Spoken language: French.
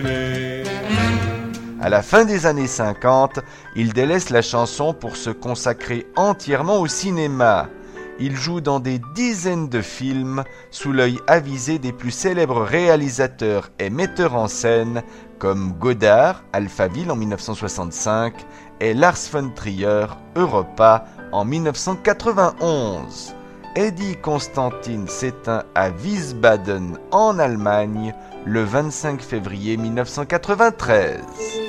À la fin des années 50, il délaisse la chanson pour se consacrer entièrement au cinéma. Il joue dans des dizaines de films sous l'œil avisé des plus célèbres réalisateurs et metteurs en scène comme Godard, Alphaville en 1965 et Lars von Trier, Europa en 1991. Eddie Constantine s'éteint à Wiesbaden en Allemagne le 25 février 1993.